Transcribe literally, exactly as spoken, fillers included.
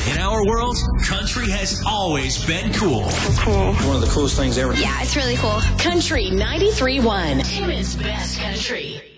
In our world, country has always been cool. Cool. One of the coolest things ever. Yeah, it's really cool. Country ninety-three point one. Timmins Best Country.